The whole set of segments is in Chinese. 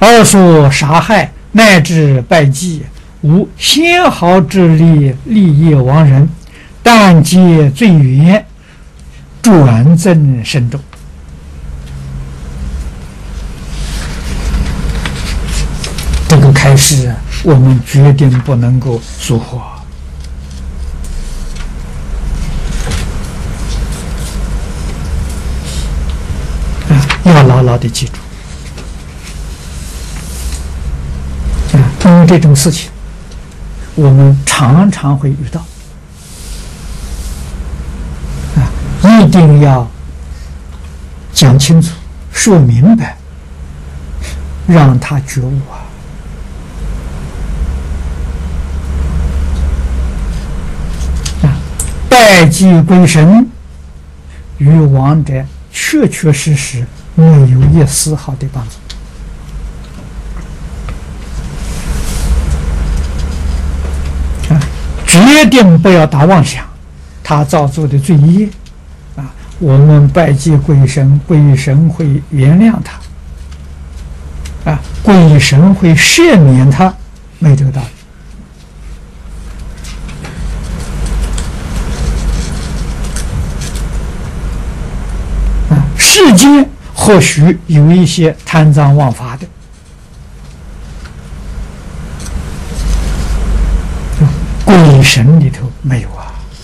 而说杀害乃至拜祭，无纤毫之力利益亡人，但皆罪缘，转增深重。这个开示我们决定不能够疏忽要牢牢的记住因为这种事情我们常常会遇到一定要讲清楚说明白，让他觉悟拜祭归神与亡者确确实实没有一丝毫的帮助决定不要打妄想他造作的罪业我们拜祭鬼神，鬼神会原谅他鬼神会赦免他，没这个道理世间或许有一些贪赃枉法的鬼神里头没有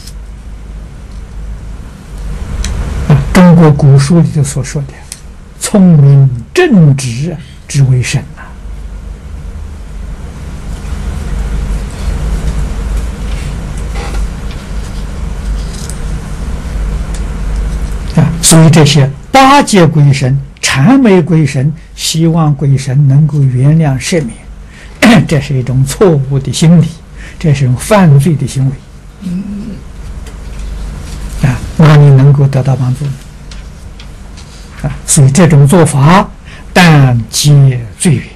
中国古书里头所说的聪明正直之为神所以这些八戒鬼神、谄媚鬼神，希望鬼神能够原谅赦免，这是一种错误的心理，这是一种犯罪的行为哪里能够得到帮助呢所以这种做法但皆罪缘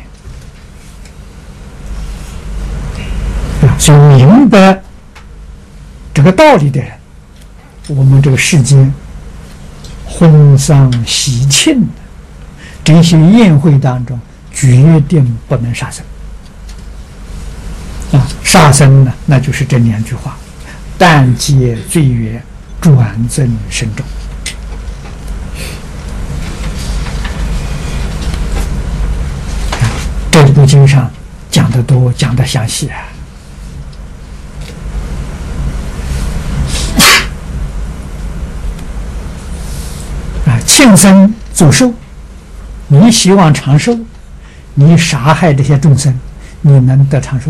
所以明白这个道理的人，我们这个世间婚丧喜庆这些宴会当中决定不能杀生杀生呢，那就是这两句话，但皆罪缘，转增深重这部经上讲得多，讲得详细庆生祝寿，你希望长寿，你杀害这些众生，你能得长寿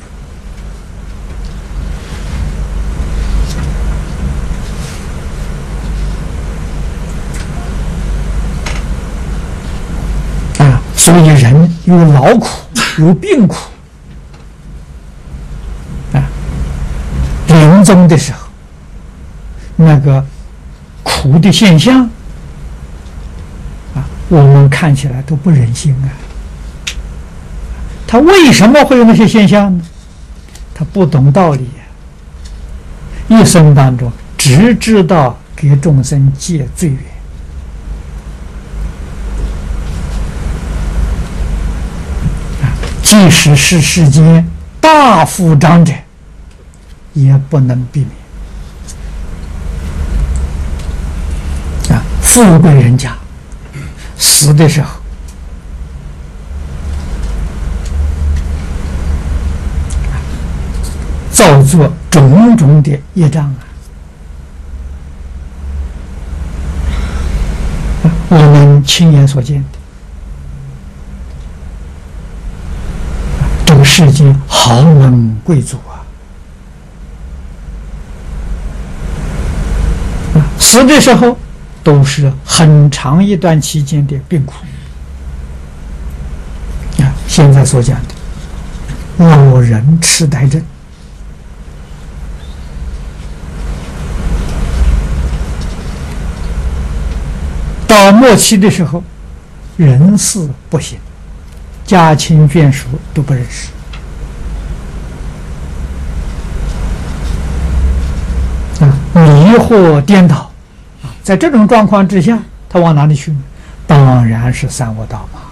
所以人有劳苦，有病苦临终的时候那个苦的现象我们看起来都不忍心他为什么会有那些现象呢？他不懂道理一生当中只知道给众生戒罪缘即使是世间大富长者也不能避免富贵人家死的时候造作种种的业障我们亲眼所见的这个世间豪门贵族死的时候都是很长一段期间的病苦现在所讲的老人痴呆症到末期的时候人事不行，家亲眷属都不认识迷惑颠倒在这种状况之下他往哪里去呢？当然是三恶道嘛